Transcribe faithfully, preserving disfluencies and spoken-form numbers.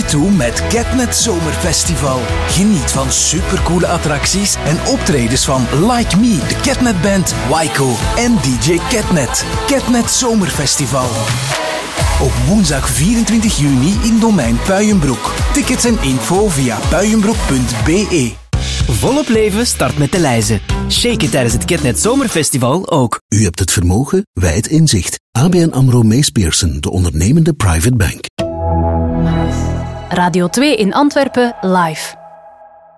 toe met Catnet Zomerfestival. Geniet van supercoole attracties en optredens van Like Me, de Catnet Band, Waiko en D J Catnet. Catnet Zomerfestival. Op woensdag vierentwintig juni in Domein Puijenbroek. Tickets en info via puijenbroek punt b e. Volop leven start met de lijzen. Shake it tijdens het Catnet Zomerfestival ook. U hebt het vermogen, wij het inzicht. A B N AMRO Mees Pierson, de ondernemende private bank. Radio twee in Antwerpen, live.